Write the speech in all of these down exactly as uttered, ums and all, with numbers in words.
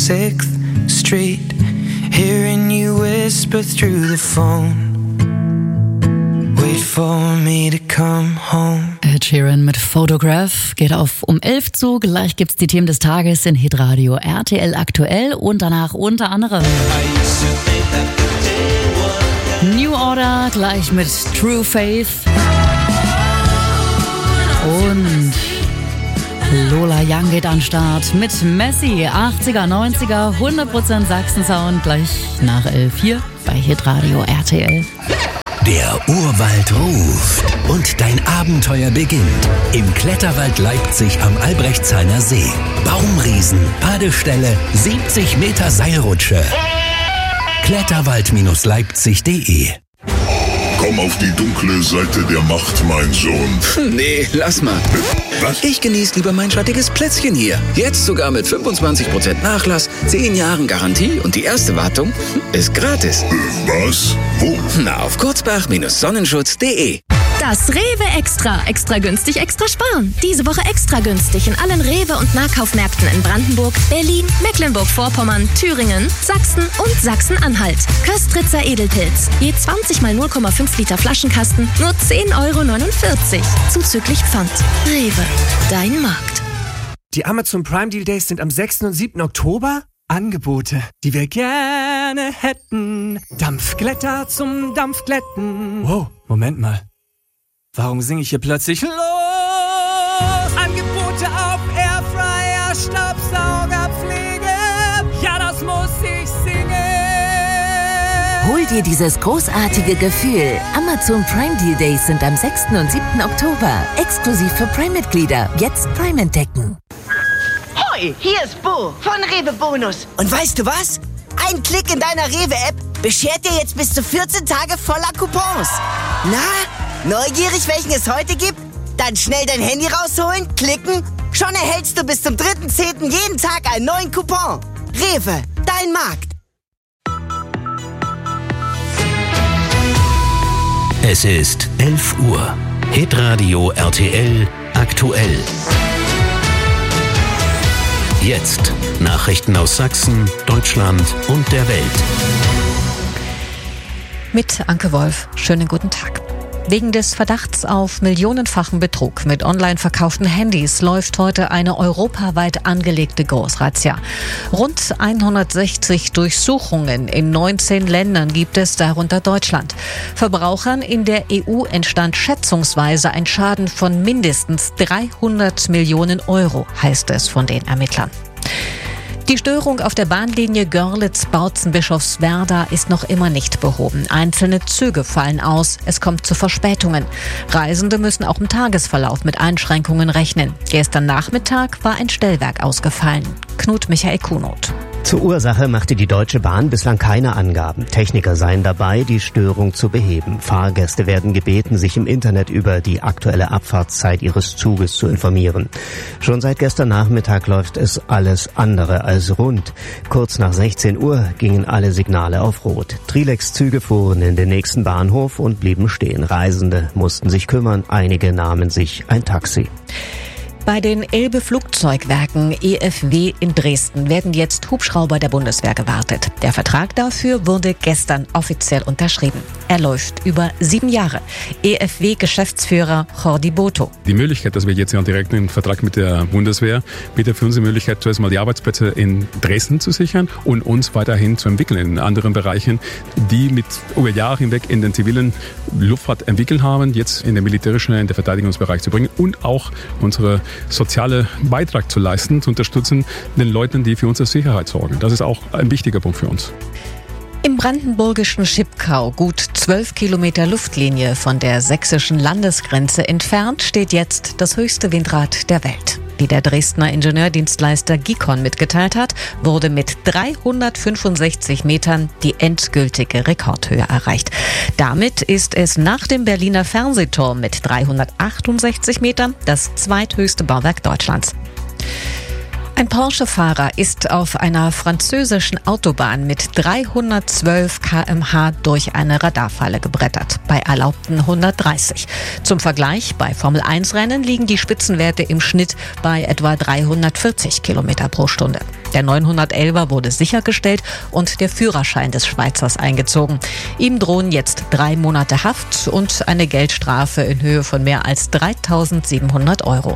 sixth Street, hearing you whisper through the phone. Wait for me to come home. Ed Sheeran mit Photograph geht auf um elf zu. Gleich gibt's die Themen des Tages in Hitradio R T L aktuell und danach unter anderem New Order gleich mit True Faith und Lola Young geht an den Start mit Messi, achtziger, neunziger, hundert Prozent Sachsen-Sound, gleich nach elf hier bei Hitradio R T L. Der Urwald ruft und dein Abenteuer beginnt. Im Kletterwald Leipzig am Albrechtsheimer See. Baumriesen, Badestelle, siebzig Meter Seilrutsche. Kletterwald Leipzig punkt de. Komm auf die dunkle Seite der Macht, mein Sohn. Nee, lass mal. Was? Ich genieße lieber mein schattiges Plätzchen hier. Jetzt sogar mit fünfundzwanzig Prozent Nachlass, zehn Jahren Garantie und die erste Wartung ist gratis. Äh, was? Wo? Na, auf kurzbach Sonnenschutz punkt de. Das Rewe Extra. Extra günstig, extra sparen. Diese Woche extra günstig in allen Rewe- und Nahkaufmärkten in Brandenburg, Berlin, Mecklenburg-Vorpommern, Thüringen, Sachsen und Sachsen-Anhalt. Köstritzer Edelpilz. Je zwanzig mal null Komma fünf Liter Flaschenkasten, nur zehn Euro neunundvierzig. Zuzüglich Pfand. Rewe. Dein Markt. Die Amazon Prime Deal Days sind am sechsten und siebten Oktober. Angebote, die wir gerne hätten. Dampfglätter zum Dampfglätten. Wow, Moment mal. Warum singe ich hier plötzlich los? Angebote auf Airfryer, Staubsaugerpflege. Ja, das muss ich singen. Hol dir dieses großartige Gefühl. Amazon Prime Deal Days sind am sechsten und siebten Oktober. Exklusiv für Prime-Mitglieder. Jetzt Prime entdecken. Hoi, hier ist Bo von Rewe Bonus. Und weißt du was? Ein Klick in deiner Rewe-App beschert dir jetzt bis zu vierzehn Tage voller Coupons. Na, neugierig, welchen es heute gibt? Dann schnell dein Handy rausholen, klicken. Schon erhältst du bis zum dritten zehnten jeden Tag einen neuen Coupon. Rewe, dein Markt. Es ist elf Uhr. Hitradio R T L aktuell. Jetzt Nachrichten aus Sachsen, Deutschland und der Welt. Mit Anke Wolf. Schönen guten Tag. Wegen des Verdachts auf millionenfachen Betrug mit online verkauften Handys läuft heute eine europaweit angelegte Großrazzia. Rund hundertsechzig Durchsuchungen in neunzehn Ländern gibt es, darunter Deutschland. Verbrauchern in der E U entstand schätzungsweise ein Schaden von mindestens dreihundert Millionen Euro, heißt es von den Ermittlern. Die Störung auf der Bahnlinie Görlitz-Bautzen-Bischofswerda ist noch immer nicht behoben. Einzelne Züge fallen aus, es kommt zu Verspätungen. Reisende müssen auch im Tagesverlauf mit Einschränkungen rechnen. Gestern Nachmittag war ein Stellwerk ausgefallen. Knut Michael Kuhnot. Zur Ursache machte die Deutsche Bahn bislang keine Angaben. Techniker seien dabei, die Störung zu beheben. Fahrgäste werden gebeten, sich im Internet über die aktuelle Abfahrtszeit ihres Zuges zu informieren. Schon seit gestern Nachmittag läuft es alles andere als rund. Kurz nach sechzehn Uhr gingen alle Signale auf Rot. Trilex-Züge fuhren in den nächsten Bahnhof und blieben stehen. Reisende mussten sich kümmern, einige nahmen sich ein Taxi. Bei den Elbe-Flugzeugwerken E F W in Dresden werden jetzt Hubschrauber der Bundeswehr gewartet. Der Vertrag dafür wurde gestern offiziell unterschrieben. Er läuft über sieben Jahre. E F W-Geschäftsführer Jordi Boto. Die Möglichkeit, dass wir jetzt einen direkten Vertrag mit der Bundeswehr, bietet für uns die Möglichkeit, zuerst mal die Arbeitsplätze in Dresden zu sichern und uns weiterhin zu entwickeln in anderen Bereichen, die mit über Jahre hinweg in den zivilen Luftfahrt entwickelt haben, jetzt in den militärischen, in den Verteidigungsbereich zu bringen und auch unsere soziale Beitrag zu leisten, zu unterstützen, den Leuten, die für unsere Sicherheit sorgen. Das ist auch ein wichtiger Punkt für uns. Im brandenburgischen Schipkau, gut zwölf Kilometer Luftlinie von der sächsischen Landesgrenze entfernt, steht jetzt das höchste Windrad der Welt. Wie der Dresdner Ingenieurdienstleister Gikon mitgeteilt hat, wurde mit dreihundertfünfundsechzig Metern die endgültige Rekordhöhe erreicht. Damit ist es nach dem Berliner Fernsehturm mit dreihundertachtundsechzig Metern das zweithöchste Bauwerk Deutschlands. Ein Porsche-Fahrer ist auf einer französischen Autobahn mit dreihundertzwölf Kilometer pro Stunde durch eine Radarfalle gebrettert, bei erlaubten hundertdreißig. Zum Vergleich, bei Formel eins Rennen liegen die Spitzenwerte im Schnitt bei etwa dreihundertvierzig Kilometer pro Stunde. Der neunhundertelfer wurde sichergestellt und der Führerschein des Schweizers eingezogen. Ihm drohen jetzt drei Monate Haft und eine Geldstrafe in Höhe von mehr als dreitausendsiebenhundert Euro.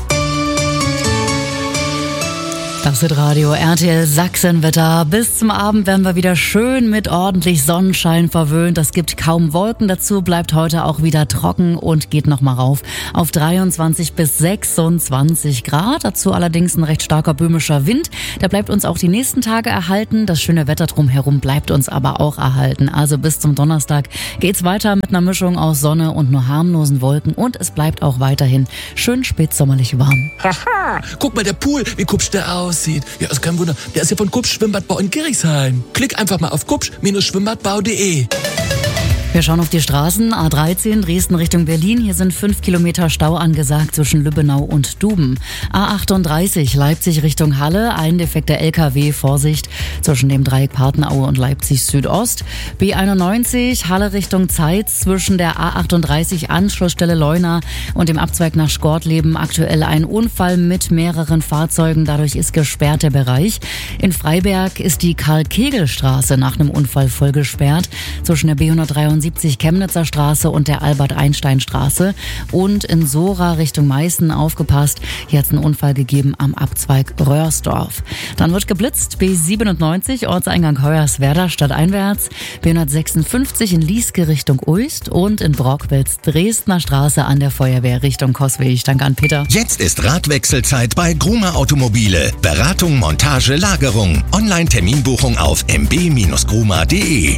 Das wird Radio R T L Sachsenwetter. Bis zum Abend werden wir wieder schön mit ordentlich Sonnenschein verwöhnt. Es gibt kaum Wolken dazu, bleibt heute auch wieder trocken und geht nochmal rauf auf dreiundzwanzig bis sechsundzwanzig Grad. Dazu allerdings ein recht starker böhmischer Wind. Der bleibt uns auch die nächsten Tage erhalten. Das schöne Wetter drumherum bleibt uns aber auch erhalten. Also bis zum Donnerstag geht's weiter mit einer Mischung aus Sonne und nur harmlosen Wolken. Und es bleibt auch weiterhin schön spätsommerlich warm. Haha, guck mal, der Pool, wie kupsch der aussieht. Ja, ist kein Wunder. Der ist ja von Kupsch Schwimmbadbau in Gerichshain. Klick einfach mal auf kupsch Schwimmbadbau punkt de. Wir schauen auf die Straßen. A dreizehn Dresden Richtung Berlin. Hier sind fünf Kilometer Stau angesagt zwischen Lübbenau und Duben. A achtunddreißig Leipzig Richtung Halle. Ein defekter L K W. Vorsicht zwischen dem Dreieck Partenaue und Leipzig Südost. B einundneunzig Halle Richtung Zeitz zwischen der A achtunddreißig Anschlussstelle Leuna und dem Abzweig nach Skortleben. Aktuell ein Unfall mit mehreren Fahrzeugen. Dadurch ist gesperrt der Bereich. In Freiberg ist die Karl-Kegel-Straße nach einem Unfall voll gesperrt. Zwischen der B hundertdreiundsiebzig Chemnitzer Straße und der Albert-Einstein-Straße. Und in Sora Richtung Meißen aufgepasst. Hier hat es einen Unfall gegeben am Abzweig Röhrsdorf. Dann wird geblitzt. B siebenundneunzig Ortseingang Hoyerswerda stadteinwärts. B hundertsechsundfünfzig in Lieske Richtung Uist und in Brockwitz Dresdner Straße an der Feuerwehr Richtung Coswig. Danke an Peter. Jetzt ist Radwechselzeit bei Gruma Automobile. Beratung, Montage, Lagerung. Online-Terminbuchung auf m b Bindestrich gruma punkt de.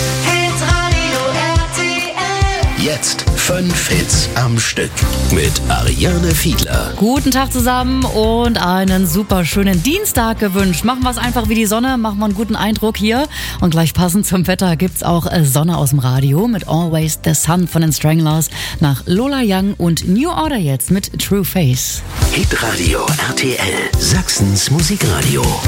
Jetzt fünf Hits am Stück mit Ariane Fiedler. Guten Tag zusammen und einen super schönen Dienstag gewünscht. Machen wir es einfach wie die Sonne, machen wir einen guten Eindruck hier. Und gleich passend zum Wetter gibt's auch Sonne aus dem Radio mit Always the Sun von den Stranglers nach Lola Young und New Order jetzt mit True Face. Hitradio R T L, Sachsens Musikradio.